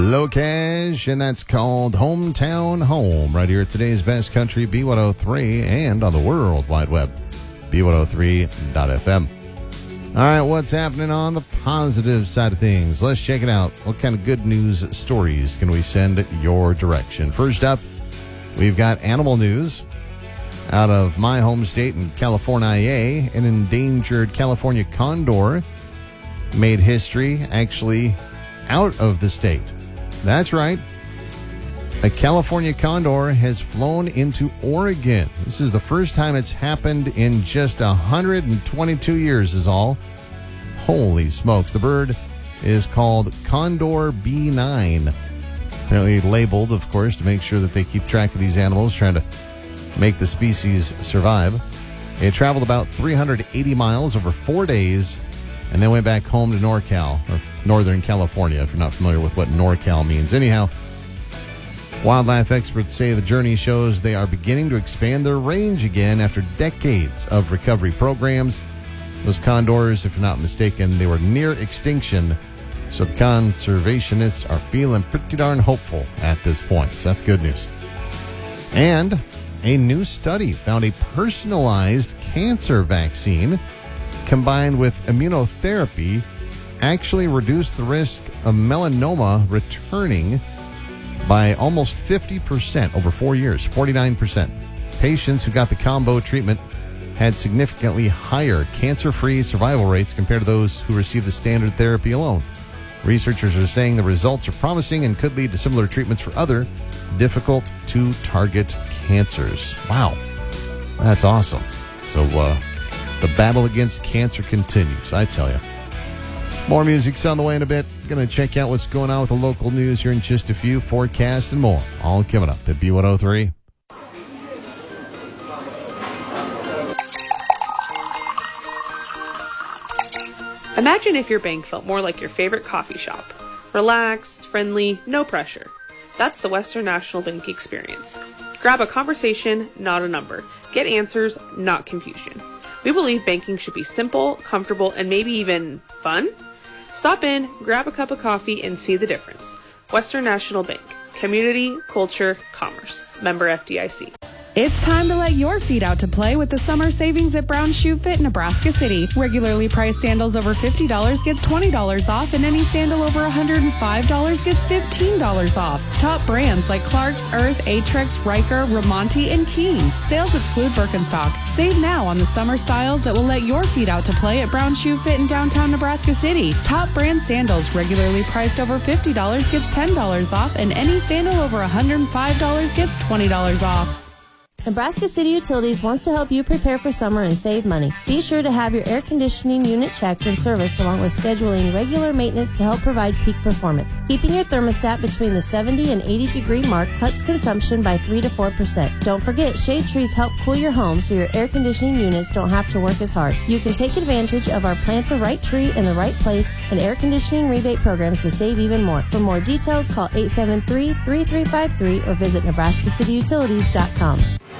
Locash, and that's called Hometown Home, right here at today's Best Country B103 and on the World Wide Web, B103.fm. All right, what's happening on the positive side of things? Let's check it out. What kind of good news stories can we send your direction? First up, we've got animal news out of my home state in California. An endangered California condor made history actually out of the state. That's right. A California condor has flown into Oregon. This is the first time it's happened in just 122 years is all. Holy smokes. The bird is called Condor B9. Apparently labeled, of course, to make sure that they keep track of these animals, trying to make the species survive. It traveled about 380 miles over 4 days and then went back home to NorCal, or Northern California, if you're not familiar with what NorCal means. Anyhow, wildlife experts say the journey shows they are beginning to expand their range again after decades of recovery programs. Those condors, if you're not mistaken, they were near extinction, so the conservationists are feeling pretty darn hopeful at this point. So that's good news. And a new study found a personalized cancer vaccine combined with immunotherapy actually reduced the risk of melanoma returning by almost 50% over 4 years, 49%. Patients who got the combo treatment had significantly higher cancer-free survival rates compared to those who received the standard therapy alone. Researchers are saying the results are promising and could lead to similar treatments for other difficult-to-target cancers. Wow, that's awesome. So, the battle against cancer continues, I tell you. More music's on the way in a bit. Going to check out what's going on with the local news here in just a few. Forecast and more. All coming up at B103. Imagine if your bank felt more like your favorite coffee shop. Relaxed, friendly, no pressure. That's the Western National Bank experience. Grab a conversation, not a number. Get answers, not confusion. We believe banking should be simple, comfortable, and maybe even fun. Stop in, grab a cup of coffee, and see the difference. Western National Bank. Community, culture, commerce. Member FDIC. It's time to let your feet out to play with the summer savings at Brown Shoe Fit Nebraska City. Regularly priced sandals over $50 gets $20 off, and any sandal over $105 gets $15 off. Top brands like Clark's, Earth, Aetrex, Riker, Ramonti, and Keen. Sales exclude Birkenstock. Save now on the summer styles that will let your feet out to play at Brown Shoe Fit in downtown Nebraska City. Top brand sandals regularly priced over $50 gets $10 off, and any sandal over $105 gets $20 off. Nebraska City Utilities wants to help you prepare for summer and save money. Be sure to have your air conditioning unit checked and serviced, along with scheduling regular maintenance to help provide peak performance. Keeping your thermostat between the 70 and 80 degree mark cuts consumption by 3 to 4%. Don't forget, shade trees help cool your home so your air conditioning units don't have to work as hard. You can take advantage of our Plant the Right Tree in the Right Place and air conditioning rebate programs to save even more. For more details, call 873-3353 or visit NebraskaCityUtilities.com.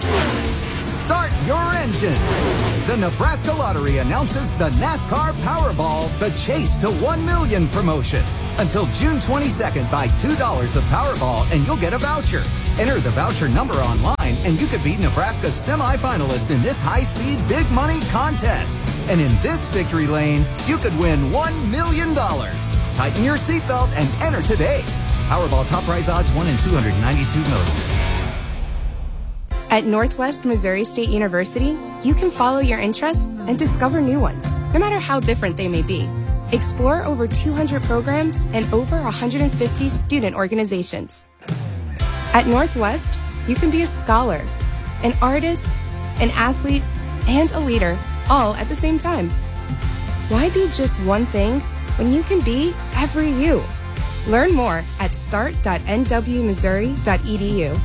Start your engine. The Nebraska Lottery announces the NASCAR Powerball The Chase to 1 Million promotion. Until June 22nd, buy $2 of Powerball and you'll get a voucher. Enter the voucher number online and you could be Nebraska's semifinalist in this high-speed big money contest. And in this victory lane, you could win $1 million. Tighten your seatbelt and enter today. Powerball top prize odds 1 in 292 million. At Northwest Missouri State University, you can follow your interests and discover new ones, no matter how different they may be. Explore over 200 programs and over 150 student organizations. At Northwest, you can be a scholar, an artist, an athlete, and a leader, all at the same time. Why be just one thing when you can be every you? Learn more at start.nwmissouri.edu.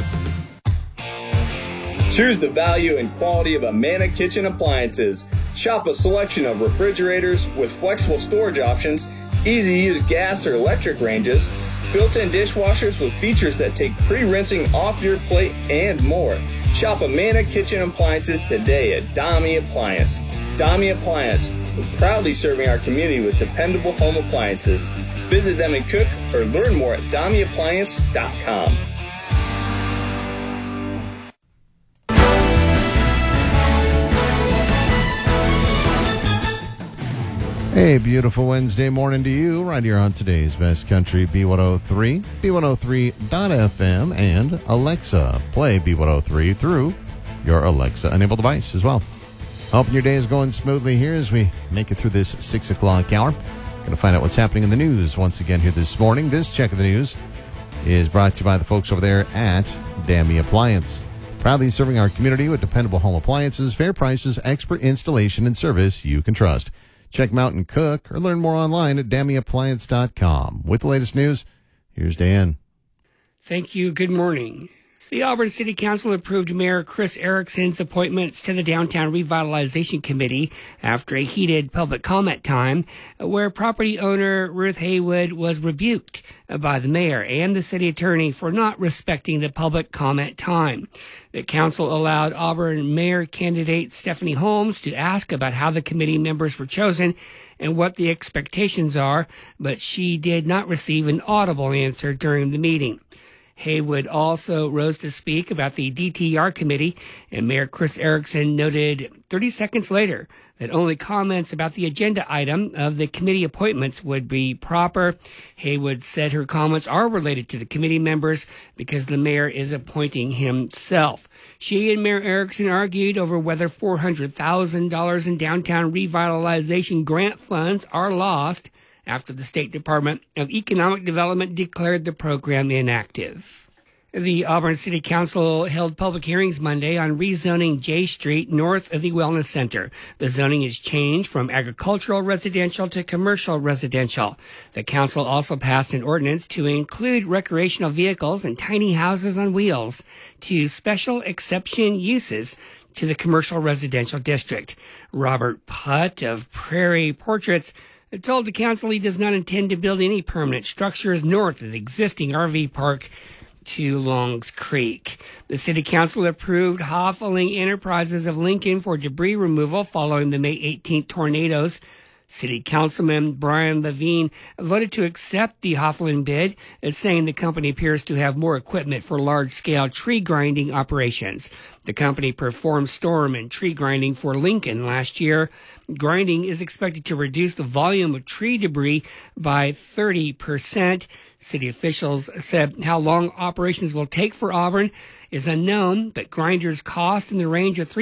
Choose the value and quality of Amana Kitchen appliances. Shop a selection of refrigerators with flexible storage options, easy-to-use gas or electric ranges, built-in dishwashers with features that take pre-rinsing off your plate, and more. Shop Amana Kitchen appliances today at Dami Appliance. Dami Appliance, proudly serving our community with dependable home appliances. Visit them in Cook or learn more at DamiAppliance.com. Hey, beautiful Wednesday morning to you, right here on today's Best Country B103, B103.FM, and Alexa. Play B103 through your Alexa-enabled device as well. Hoping your day is going smoothly here as we make it through this 6 o'clock hour. Going to find out what's happening in the news once again here this morning. This check of the news is brought to you by the folks over there at Dami Appliance. Proudly serving our community with dependable home appliances, fair prices, expert installation, and service you can trust. Check them out in Cook or learn more online at DamiAppliance.com. With the latest news, here's Dan. Thank you. Good morning. The Auburn City Council approved Mayor Chris Erickson's appointments to the Downtown Revitalization Committee after a heated public comment time where property owner Ruth Haywood was rebuked by the mayor and the city attorney for not respecting the public comment time. The council allowed Auburn mayor candidate Stephanie Holmes to ask about how the committee members were chosen and what the expectations are, but she did not receive an audible answer during the meeting. Haywood also rose to speak about the DTR committee, and Mayor Chris Erickson noted 30 seconds later that only comments about the agenda item of the committee appointments would be proper. Haywood said her comments are related to the committee members because the mayor is appointing himself. She and Mayor Erickson argued over whether $400,000 in downtown revitalization grant funds are lost after the State Department of Economic Development declared the program inactive. The Auburn City Council held public hearings Monday on rezoning J Street north of the Wellness Center. The zoning is changed from agricultural residential to commercial residential. The council also passed an ordinance to include recreational vehicles and tiny houses on wheels to special exception uses to the commercial residential district. Robert Putt of Prairie Portraits told the council he does not intend to build any permanent structures north of the existing RV park to Longs Creek. The city council approved Hoffeling Enterprises of Lincoln for debris removal following the May 18th tornadoes. City Councilman Brian Levine voted to accept the Hoffeling bid, saying the company appears to have more equipment for large-scale tree grinding operations. The company performed storm and tree grinding for Lincoln last year. Grinding is expected to reduce the volume of tree debris by 30%. City officials said how long operations will take for Auburn is unknown, but grinders cost in the range of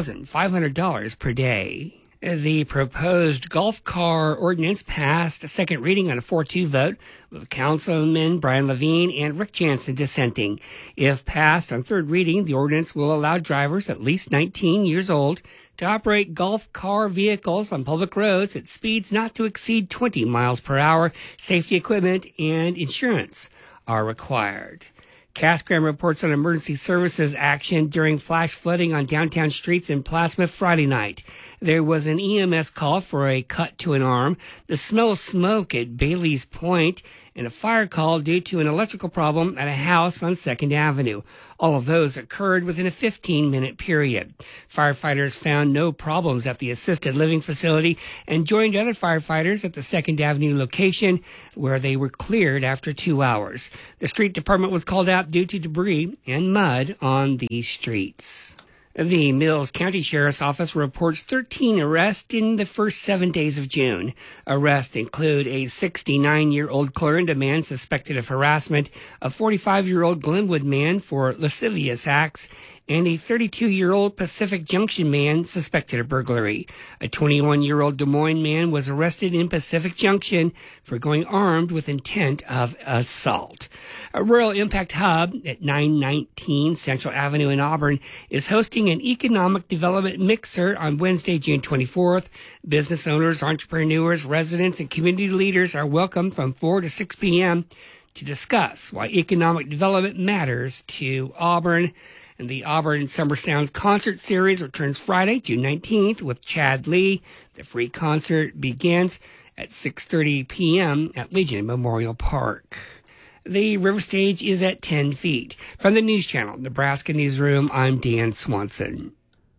$3,500 per day. The proposed golf car ordinance passed a second reading on a 4-2 vote, with Councilman Brian Levine and Rick Jansen dissenting. If passed on third reading, the ordinance will allow drivers at least 19 years old to operate golf car vehicles on public roads at speeds not to exceed 20 miles per hour. Safety equipment and insurance are required. Casgram reports on emergency services action during flash flooding on downtown streets in Plattsmouth Friday night. There was an EMS call for a cut to an arm, the smell of smoke at Bailey's Point, and a fire call due to an electrical problem at a house on 2nd Avenue. All of those occurred within a 15-minute period. Firefighters found no problems at the assisted living facility and joined other firefighters at the 2nd Avenue location, where they were cleared after 2 hours. The street department was called out due to debris and mud on the streets. The Mills County Sheriff's Office reports 13 arrests in the first 7 days of June. Arrests include a 69-year-old Clarinda man suspected of harassment, a 45-year-old Glenwood man for lascivious acts, and a 32-year-old Pacific Junction man suspected of burglary. A 21-year-old Des Moines man was arrested in Pacific Junction for going armed with intent of assault. A Rural Impact Hub at 919 Central Avenue in Auburn is hosting an economic development mixer on Wednesday, June 24th. Business owners, entrepreneurs, residents, and community leaders are welcome from 4 to 6 p.m. to discuss why economic development matters to Auburn. And the Auburn Summer Sounds Concert Series returns Friday, June 19th with Chad Lee. The free concert begins at 6:30 p.m. at Legion Memorial Park. The river stage is at 10 feet. From the News Channel, Nebraska Newsroom, I'm Dan Swanson.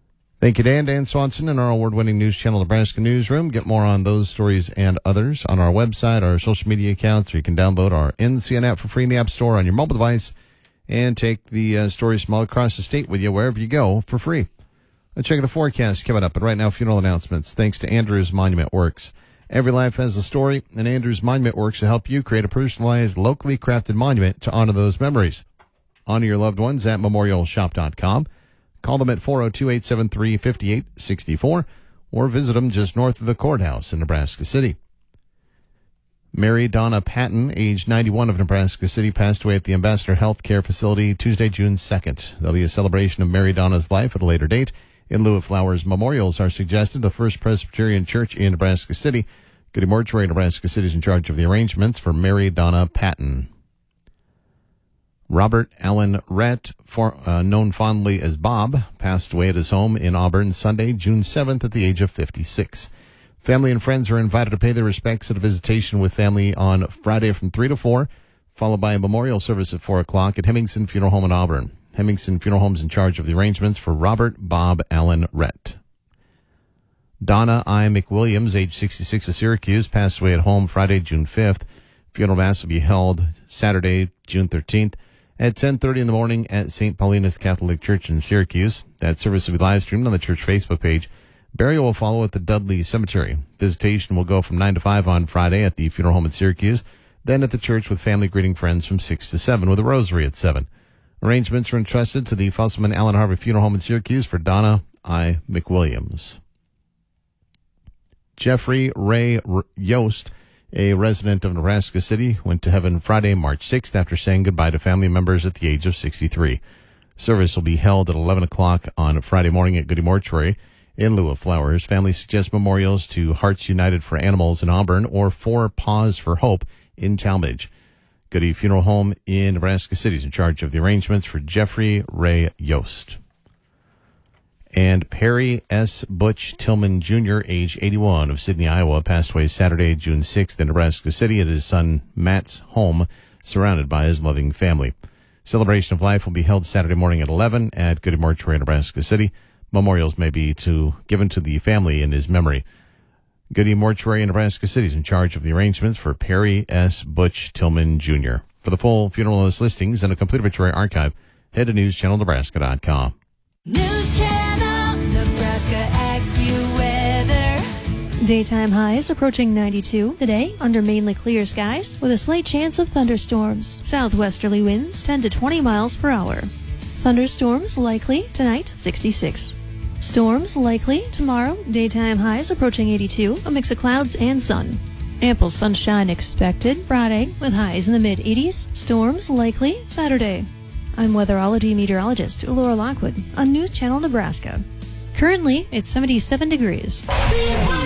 Thank you, Dan Swanson, in our award-winning News Channel Nebraska newsroom. Get more on those stories and others on our website, our social media accounts, or you can download our NCN app for free in the App Store on your mobile device and take the stories from all across the state with you wherever you go for free. Let's check the forecast coming up. But right now, funeral announcements. Thanks to Andrews Monument Works. Every life has a story, and Andrews Monument Works will help you create a personalized, locally crafted monument to honor those memories. Honor your loved ones at memorialshop.com. Call them at 402-873-5864 or visit them just north of the courthouse in Nebraska City. Mary Donna Patton, age 91 of Nebraska City, passed away at the Ambassador Healthcare Facility Tuesday, June 2nd. There'll be a celebration of Mary Donna's life at a later date. In lieu of flowers, memorials are suggested. The First Presbyterian Church in Nebraska City. Goody Mortuary, Nebraska City, is in charge of the arrangements for Mary Donna Patton. Robert Allen Rhett, known fondly as Bob, passed away at his home in Auburn Sunday, June 7th at the age of 56. Family and friends are invited to pay their respects at a visitation with family on Friday from 3 to 4, followed by a memorial service at 4 o'clock at Hemmingson Funeral Home in Auburn. Hemmingson Funeral Home is in charge of the arrangements for Robert Bob Allen Rhett. Donna I. McWilliams, age 66 of Syracuse, passed away at home Friday, June 5th. Funeral mass will be held Saturday, June 13th. At 10:30 in the morning at St. Paulina's Catholic Church in Syracuse. That service will be live streamed on the church Facebook page. Burial will follow at the Dudley Cemetery. Visitation will go from 9 to 5 on Friday at the funeral home in Syracuse, then at the church with family greeting friends from 6 to 7 with a rosary at 7. Arrangements are entrusted to the Fusselman Allen Harvey Funeral Home in Syracuse for Donna I. McWilliams. Jeffrey Ray Yost, a resident of Nebraska City, went to heaven Friday, March 6th after saying goodbye to family members at the age of 63. Service will be held at 11 o'clock on Friday morning at Goody Mortuary. In lieu of flowers, families suggest memorials to Hearts United for Animals in Auburn or 4 Paws for Hope in Talmadge. Goody Funeral Home in Nebraska City is in charge of the arrangements for Jeffrey Ray Yost. And Perry S. Butch Tillman Jr., age 81 of Sidney, Iowa, passed away Saturday, June 6th in Nebraska City at his son Matt's home, surrounded by his loving family. Celebration of life will be held Saturday morning at 11 at Goody Mortuary, Nebraska City. Memorials may be given to the family in his memory. Goody Mortuary in Nebraska City is in charge of the arrangements for Perry S. Butch Tillman Jr. For the full funeral list listings and a complete obituary archive, head to newschannelnebraska.com. News Channel Nebraska AccuWeather. Daytime highs approaching 92 today under mainly clear skies with a slight chance of thunderstorms. Southwesterly winds 10 to 20 miles per hour. Thunderstorms likely tonight, 66. Storms likely tomorrow. Daytime highs approaching 82, a mix of clouds and sun. Ample sunshine expected Friday with highs in the mid-80s. Storms likely Saturday. I'm weatherology meteorologist Laura Lockwood on News Channel Nebraska. Currently, it's 77 degrees.